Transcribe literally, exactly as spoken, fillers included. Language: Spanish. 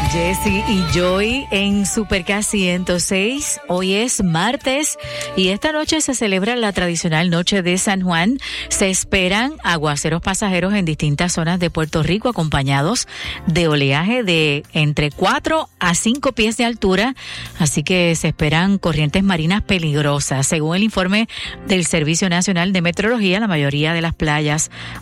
Jessy y Joy en Super K ciento seis. Hoy es martes y esta noche se celebra la tradicional Noche de San Juan. Se esperan aguaceros pasajeros en distintas zonas de Puerto Rico, acompañados de oleaje de entre cuatro a cinco pies de altura, así que se esperan corrientes marinas peligrosas. Según el informe del Servicio Nacional de Meteorología, la mayoría de las playas